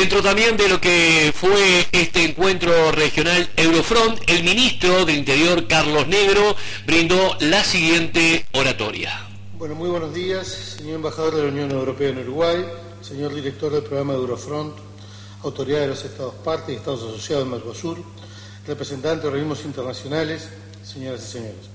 Dentro también de lo que fue este encuentro regional Eurofront, el ministro del Interior, Carlos Negro, brindó la siguiente oratoria. Bueno, muy buenos días, señor embajador de la Unión Europea en Uruguay, señor director del programa de Eurofront, autoridades de los Estados partes y Estados asociados de Mercosur, representantes de organismos internacionales, señoras y señores.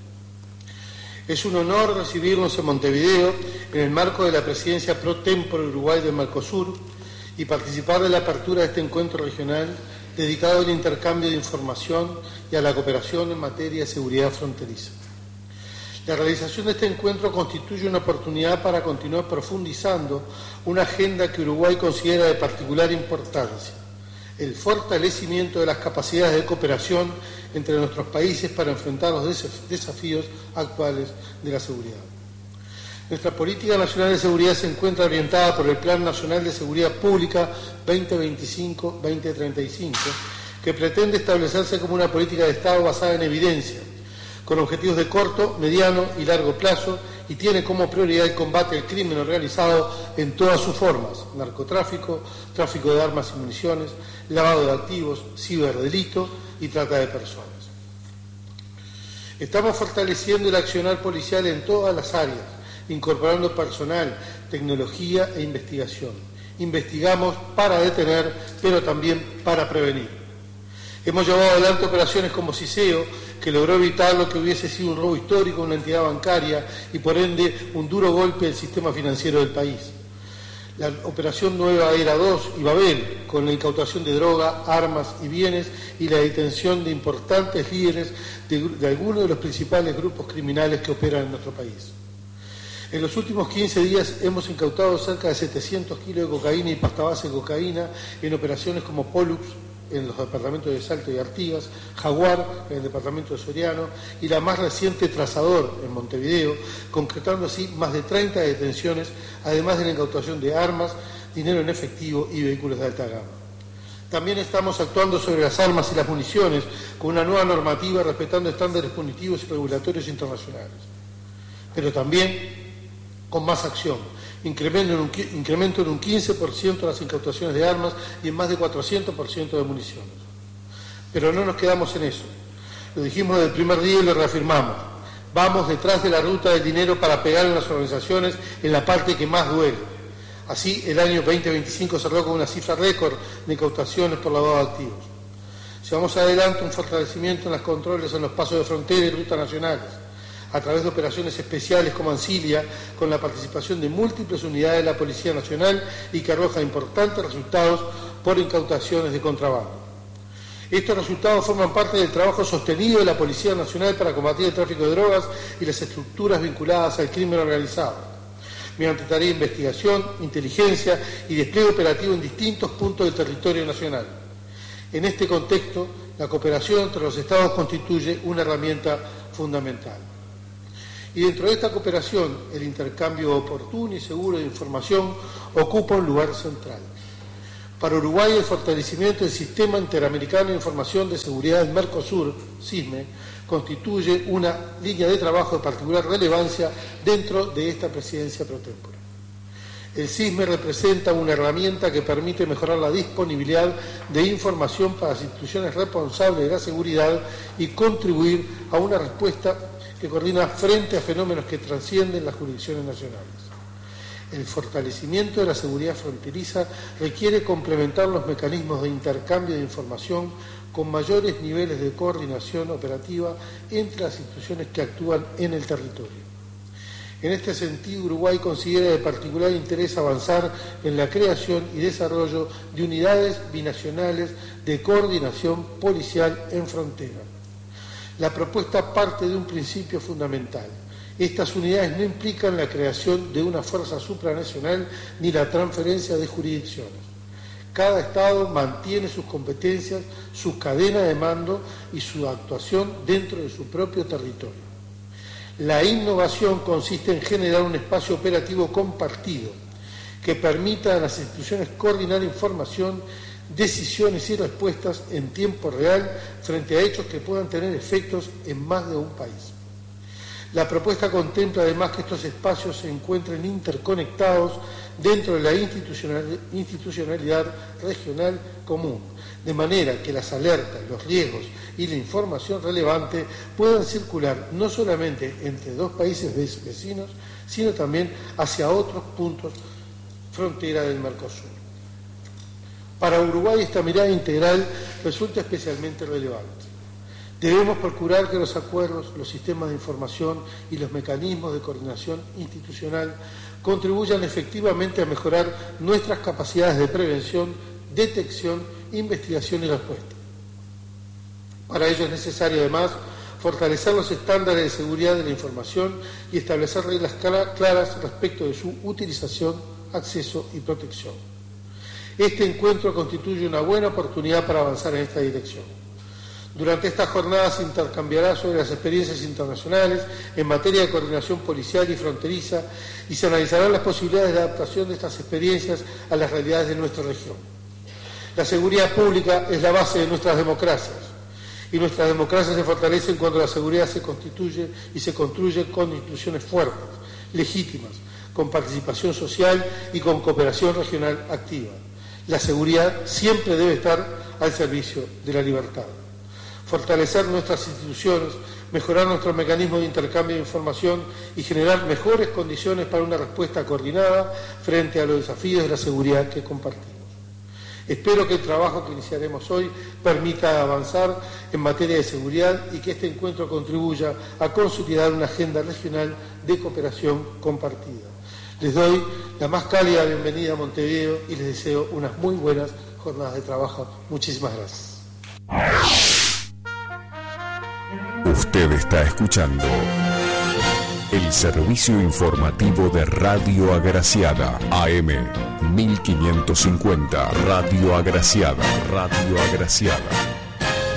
Es un honor recibirnos en Montevideo en el marco de la presidencia pro tempore Uruguay del Mercosur y participar de la apertura de este encuentro regional dedicado al intercambio de información y a la cooperación en materia de seguridad fronteriza. La realización de este encuentro constituye una oportunidad para continuar profundizando una agenda que Uruguay considera de particular importancia: el fortalecimiento de las capacidades de cooperación entre nuestros países para enfrentar los desafíos actuales de la seguridad. Nuestra política nacional de seguridad se encuentra orientada por el Plan Nacional de Seguridad Pública 2025-2035, que pretende establecerse como una política de Estado basada en evidencia, con objetivos de corto, mediano y largo plazo, y tiene como prioridad el combate al crimen organizado en todas sus formas: narcotráfico, tráfico de armas y municiones, lavado de activos, ciberdelito y trata de personas. Estamos fortaleciendo el accionar policial en todas las áreas, incorporando personal, tecnología e investigación. Investigamos para detener, pero también para prevenir. Hemos llevado adelante operaciones como Ciseo, que logró evitar lo que hubiese sido un robo histórico a una entidad bancaria y por ende un duro golpe al sistema financiero del país. La operación Nueva Era 2 y Babel, con la incautación de droga, armas y bienes y la detención de importantes líderes de algunos de los principales grupos criminales que operan en nuestro país. En los últimos 15 días hemos incautado cerca de 700 kilos de cocaína y pasta base de cocaína en operaciones como Pollux en los departamentos de Salto y Artigas, Jaguar en el departamento de Soriano y la más reciente Trazador en Montevideo, concretando así más de 30 detenciones, además de la incautación de armas, dinero en efectivo y vehículos de alta gama. También estamos actuando sobre las armas y las municiones con una nueva normativa respetando estándares punitivos y regulatorios internacionales, pero también con más acción, incremento en un 15% las incautaciones de armas y en más de 400% de municiones. Pero no nos quedamos en eso. Lo dijimos desde el primer día y lo reafirmamos. Vamos detrás de la ruta del dinero para pegar en las organizaciones en la parte que más duele. Así, el año 2025 cerró con una cifra récord de incautaciones por lavado de activos. Llevamos adelante un fortalecimiento en los controles en los pasos de frontera y rutas nacionales, a través de operaciones especiales como Ancilia, con la participación de múltiples unidades de la Policía Nacional y que arroja importantes resultados por incautaciones de contrabando. Estos resultados forman parte del trabajo sostenido de la Policía Nacional para combatir el tráfico de drogas y las estructuras vinculadas al crimen organizado, mediante tarea de investigación, inteligencia y despliegue operativo en distintos puntos del territorio nacional. En este contexto, la cooperación entre los Estados constituye una herramienta fundamental. Y dentro de esta cooperación, el intercambio oportuno y seguro de información ocupa un lugar central. Para Uruguay, el fortalecimiento del Sistema Interamericano de Información de Seguridad del Mercosur, SISME, constituye una línea de trabajo de particular relevancia dentro de esta presidencia pro tempore. El SISME representa una herramienta que permite mejorar la disponibilidad de información para las instituciones responsables de la seguridad y contribuir a una respuesta que coordina frente a fenómenos que trascienden las jurisdicciones nacionales. El fortalecimiento de la seguridad fronteriza requiere complementar los mecanismos de intercambio de información con mayores niveles de coordinación operativa entre las instituciones que actúan en el territorio. En este sentido, Uruguay considera de particular interés avanzar en la creación y desarrollo de unidades binacionales de coordinación policial en frontera. La propuesta parte de un principio fundamental. Estas unidades no implican la creación de una fuerza supranacional ni la transferencia de jurisdicciones. Cada Estado mantiene sus competencias, su cadena de mando y su actuación dentro de su propio territorio. La innovación consiste en generar un espacio operativo compartido que permita a las instituciones coordinar información, decisiones y respuestas en tiempo real frente a hechos que puedan tener efectos en más de un país. La propuesta contempla además que estos espacios se encuentren interconectados dentro de la institucionalidad regional común, de manera que las alertas, los riesgos y la información relevante puedan circular no solamente entre dos países vecinos, sino también hacia otros puntos frontera del Mercosur. Para Uruguay esta mirada integral resulta especialmente relevante. Debemos procurar que los acuerdos, los sistemas de información y los mecanismos de coordinación institucional contribuyan efectivamente a mejorar nuestras capacidades de prevención, detección, investigación y respuesta. Para ello es necesario además fortalecer los estándares de seguridad de la información y establecer reglas claras respecto de su utilización, acceso y protección. Este encuentro constituye una buena oportunidad para avanzar en esta dirección. Durante estas jornadas se intercambiará sobre las experiencias internacionales en materia de coordinación policial y fronteriza y se analizarán las posibilidades de adaptación de estas experiencias a las realidades de nuestra región. La seguridad pública es la base de nuestras democracias y nuestras democracias se fortalecen cuando la seguridad se constituye y se construye con instituciones fuertes, legítimas, con participación social y con cooperación regional activa. La seguridad siempre debe estar al servicio de la libertad. Fortalecer nuestras instituciones, mejorar nuestros mecanismos de intercambio de información y generar mejores condiciones para una respuesta coordinada frente a los desafíos de la seguridad que compartimos. Espero que el trabajo que iniciaremos hoy permita avanzar en materia de seguridad y que este encuentro contribuya a consolidar una agenda regional de cooperación compartida. Les doy la más cálida bienvenida a Montevideo y les deseo unas muy buenas jornadas de trabajo. Muchísimas gracias. Usted está escuchando el servicio informativo de Radio Agraciada, AM 1550, Radio Agraciada, Radio Agraciada.